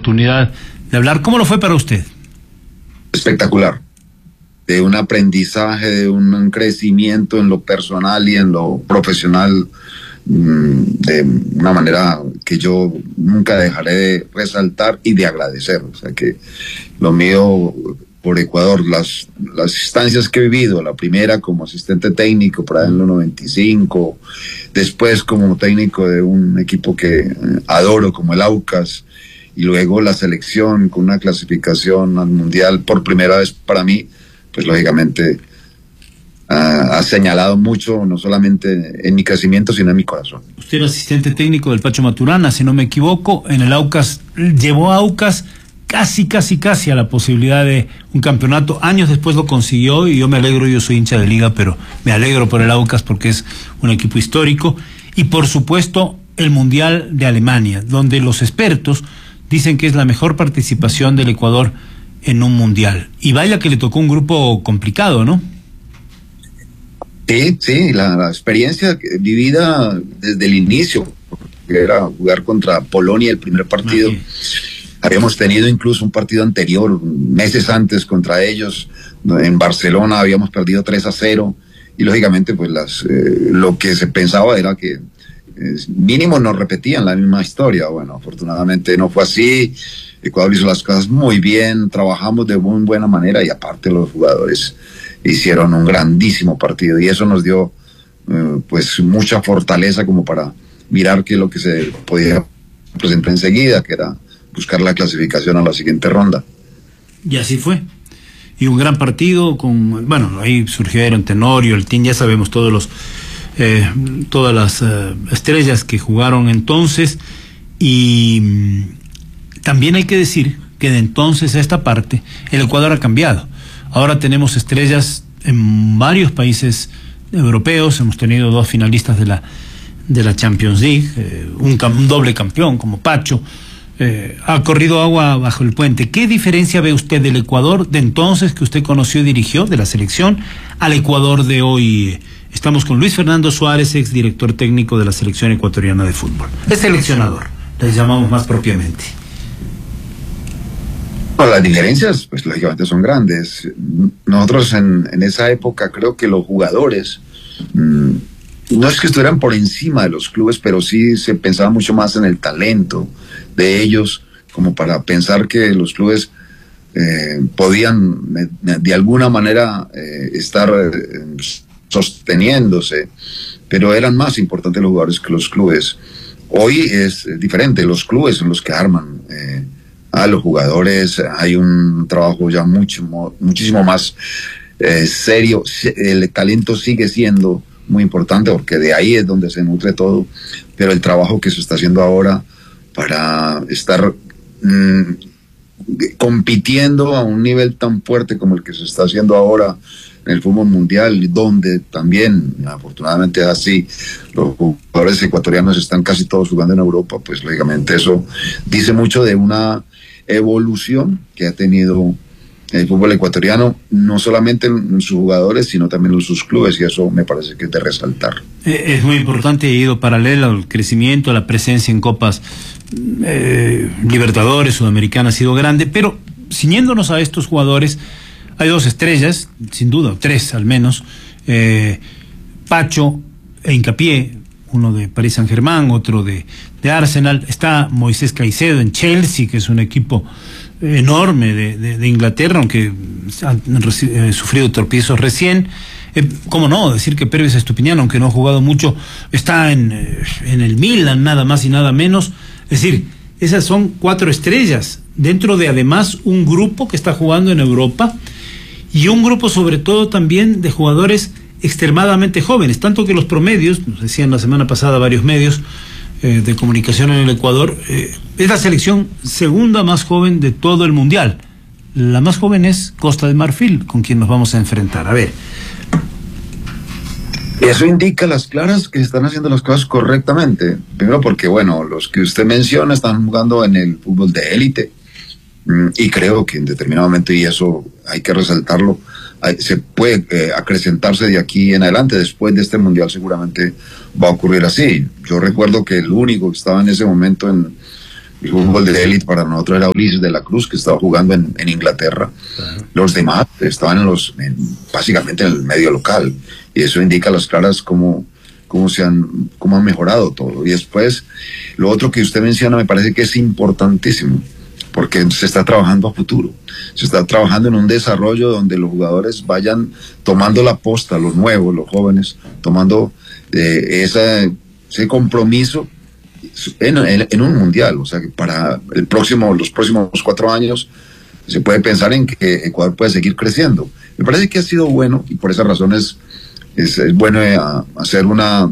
oportunidad de hablar. ¿Cómo lo fue para usted? Espectacular. De un aprendizaje, de un crecimiento en lo personal y en lo profesional, de una manera que yo nunca dejaré de resaltar y de agradecer. O sea que lo mío por Ecuador, las instancias que he vivido, la primera como asistente técnico por ahí en los 95, después como técnico de un equipo que adoro como el Aucas, y luego la selección con una clasificación al Mundial por primera vez para mí, pues lógicamente ha señalado mucho, no solamente en mi crecimiento, sino en mi corazón. Usted era asistente técnico del Pacho Maturana, si no me equivoco, en el Aucas, llevó a Aucas casi a la posibilidad de un campeonato. Años después lo consiguió y yo me alegro, yo soy hincha de Liga, pero me alegro por el Aucas porque es un equipo histórico. Y por supuesto el Mundial de Alemania, donde los expertos dicen que es la mejor participación del Ecuador en un mundial. Y vaya que le tocó un grupo complicado, ¿no? Sí, la experiencia vivida desde el inicio, que era jugar contra Polonia el primer partido. Habíamos tenido incluso un partido anterior, meses antes, contra ellos. En Barcelona habíamos perdido 3-0, y lógicamente pues lo que se pensaba era que mínimo nos repetían la misma historia. Bueno, afortunadamente no fue así. Ecuador hizo las cosas muy bien, trabajamos de muy buena manera, y aparte los jugadores hicieron un grandísimo partido, y eso nos dio pues mucha fortaleza como para mirar qué es lo que se podía presentar enseguida, que era buscar la clasificación a la siguiente ronda. Y así fue. Y un gran partido con, bueno, ahí surgieron Tenorio, el Team, ya sabemos todas las estrellas que jugaron entonces. Y también hay que decir que de entonces a esta parte el Ecuador ha cambiado. Ahora tenemos estrellas en varios países europeos, hemos tenido 2 finalistas de la Champions League, un doble campeón como Pacho. Ha corrido agua bajo el puente. ¿Qué diferencia ve usted del Ecuador de entonces que usted conoció y dirigió, de la selección, al Ecuador de hoy? Estamos con Luis Fernando Suárez, ex director técnico de la selección ecuatoriana de fútbol. Es seleccionador, les llamamos más propiamente. Bueno, las diferencias, pues lógicamente son grandes. Nosotros en esa época creo que los jugadores no es que estuvieran por encima de los clubes, pero sí se pensaba mucho más en el talento de ellos, como para pensar que los clubes podían de alguna manera estar sosteniéndose, pero eran más importantes los jugadores que los clubes. Hoy es diferente, los clubes son los que arman a los jugadores, hay un trabajo ya muchísimo más serio. El talento sigue siendo muy importante porque de ahí es donde se nutre todo, pero el trabajo que se está haciendo ahora para estar compitiendo a un nivel tan fuerte como el que se está haciendo ahora en el fútbol mundial, donde también, afortunadamente es así, los jugadores ecuatorianos están casi todos jugando en Europa, pues lógicamente eso dice mucho de una evolución que ha tenido el fútbol ecuatoriano, no solamente en sus jugadores, sino también en sus clubes, y eso me parece que es de resaltar. Es muy importante, ha ido paralelo al crecimiento, a la presencia en Copas Libertadores, Sudamericana ha sido grande, pero ciñéndonos a estos jugadores, hay 2 estrellas, sin duda, 3 al menos, Pacho e Hincapié, uno de Paris Saint-Germain, otro de Arsenal. Está Moisés Caicedo en Chelsea, que es un equipo enorme de Inglaterra, aunque han sufrido tropiezos recién. ¿Cómo no? Decir que Pervis Estupiñán, aunque no ha jugado mucho, está en el Milan, nada más y nada menos. Es decir, esas son 4 estrellas, dentro de además un grupo que está jugando en Europa, y un grupo sobre todo también de jugadores extremadamente jóvenes, tanto que los promedios, nos decían la semana pasada varios medios de comunicación en el Ecuador, es la selección segunda más joven de todo el mundial. La más joven es Costa de Marfil, con quien nos vamos a enfrentar. A ver. Eso indica a las claras que se están haciendo las cosas correctamente. Primero porque, bueno, los que usted menciona están jugando en el fútbol de élite, y creo que en determinado momento, y eso hay que resaltarlo, se puede acrecentarse de aquí en adelante. Después de este mundial seguramente va a ocurrir así. Yo recuerdo que el único que estaba en ese momento en El fútbol de élite para nosotros era Ulises de la Cruz, que estaba jugando en Inglaterra. Claro. Los demás estaban básicamente en el medio local. Y eso indica a las claras cómo han mejorado todo. Y después, lo otro que usted menciona me parece que es importantísimo, porque se está trabajando a futuro. Se está trabajando en un desarrollo donde los jugadores vayan tomando la posta, los nuevos, los jóvenes, tomando ese compromiso en un mundial. O sea, que para los próximos 4 años se puede pensar en que Ecuador puede seguir creciendo. Me parece que ha sido bueno, y por esas razones es bueno hacer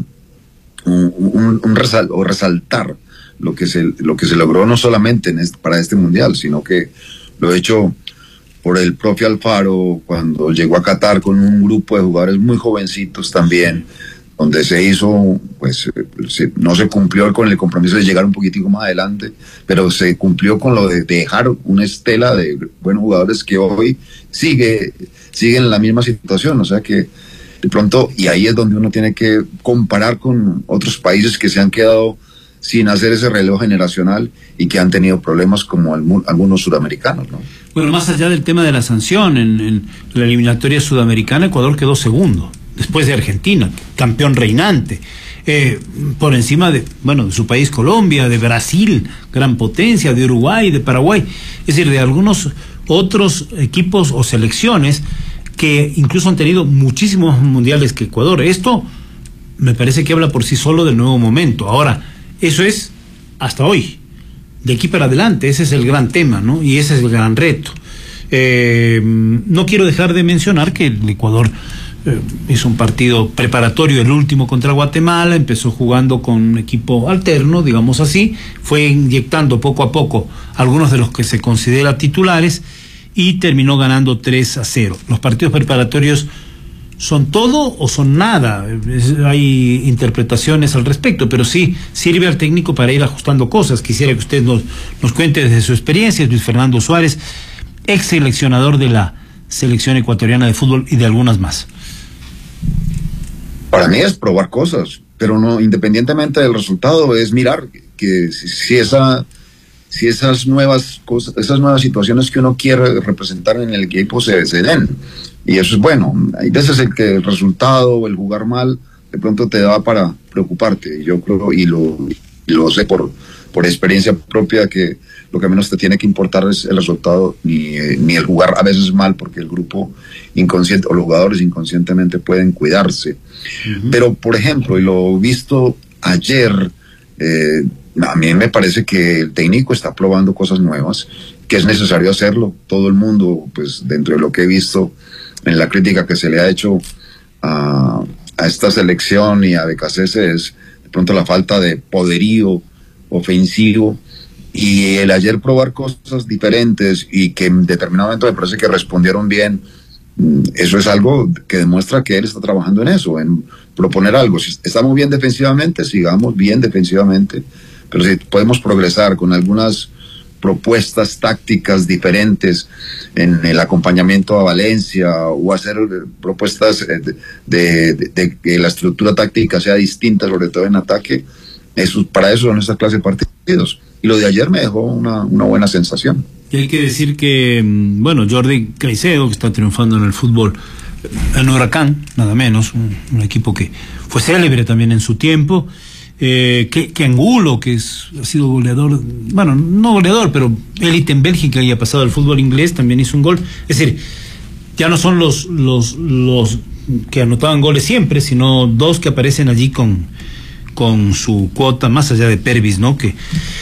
resaltar lo que se logró no solamente para este mundial, sino que lo he hecho por el profe Alfaro cuando llegó a Qatar con un grupo de jugadores muy jovencitos también, donde se hizo, pues no se cumplió con el compromiso de llegar un poquitico más adelante, pero se cumplió con lo de dejar una estela de buenos jugadores que hoy siguen en la misma situación. O sea que de pronto, y ahí es donde uno tiene que comparar con otros países que se han quedado sin hacer ese relevo generacional y que han tenido problemas como algunos sudamericanos, ¿no? Bueno, más allá del tema de la sanción, en la eliminatoria sudamericana Ecuador quedó segundo, después de Argentina, campeón reinante, por encima de su país Colombia, de Brasil, gran potencia, de Uruguay, de Paraguay, es decir, de algunos otros equipos o selecciones que incluso han tenido muchísimos mundiales que Ecuador. Esto me parece que habla por sí solo del nuevo momento. Ahora, eso es hasta hoy. De aquí para adelante, ese es el gran tema, ¿no? Y ese es el gran reto. No quiero dejar de mencionar que el Ecuador hizo un partido preparatorio, el último contra Guatemala, empezó jugando con un equipo alterno, digamos así, fue inyectando poco a poco algunos de los que se considera titulares y terminó ganando 3-0. Los partidos preparatorios ¿son todo o son nada? Hay interpretaciones al respecto, pero sí sirve al técnico para ir ajustando cosas. Quisiera que usted nos cuente desde su experiencia. Luis Fernando Suárez, ex seleccionador de la selección ecuatoriana de fútbol y de algunas más. Para mí es probar cosas, pero no, independientemente del resultado, es mirar que si esas nuevas cosas, esas nuevas situaciones que uno quiere representar en el equipo se den. Y eso es bueno. Hay veces el resultado o el jugar mal de pronto te da para preocuparte. Yo creo, y lo sé por experiencia propia, que lo que menos te tiene que importar es el resultado ni el jugar a veces mal, porque el grupo inconsciente o los jugadores inconscientemente pueden cuidarse. Uh-huh. Pero, por ejemplo, y lo visto ayer, a mí me parece que el técnico está probando cosas nuevas, que es necesario hacerlo. Todo el mundo, pues dentro de lo que he visto en la crítica que se le ha hecho a esta selección y a Becasese, es de pronto la falta de poderío ofensivo, y el ayer probar cosas diferentes y que en determinado momento me parece que respondieron bien. Eso es algo que demuestra que él está trabajando en eso, en proponer algo. Si estamos bien defensivamente, sigamos bien defensivamente, pero si podemos progresar con algunas propuestas tácticas diferentes en el acompañamiento a Valencia, o hacer propuestas de que la estructura táctica sea distinta, sobre todo en ataque, para eso son estas clases de partidos. Y lo de ayer me dejó una buena sensación. Y hay que decir que, Jordi Caicedo, que está triunfando en el fútbol, en Huracán, nada menos, un equipo que fue célebre también en su tiempo, que Angulo, que ha sido goleador, no goleador, pero élite en Bélgica y ha pasado al fútbol inglés, también hizo un gol. Es decir, ya no son los que anotaban goles siempre, sino dos que aparecen allí con su cuota, más allá de Pervis, ¿no? Que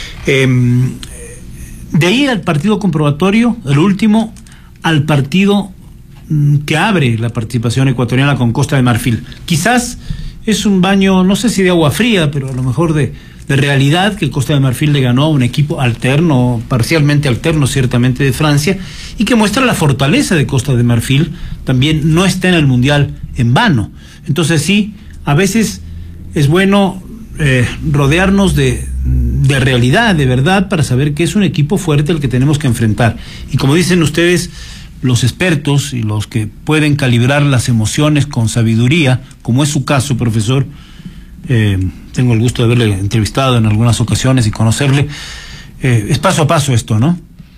de ahí al partido comprobatorio, el último, al partido que abre la participación ecuatoriana con Costa de Marfil. Quizás es un baño, no sé si de agua fría, pero a lo mejor de realidad, que el Costa de Marfil le ganó a un equipo alterno, parcialmente alterno ciertamente, de Francia, y que muestra la fortaleza de Costa de Marfil. También no está en el Mundial en vano. Entonces sí, a veces es bueno rodearnos de realidad, de verdad, para saber que es un equipo fuerte el que tenemos que enfrentar. Y como dicen ustedes, los expertos y los que pueden calibrar las emociones con sabiduría, como es su caso, profesor, tengo el gusto de haberle entrevistado en algunas ocasiones y conocerle, es paso a paso esto, ¿no?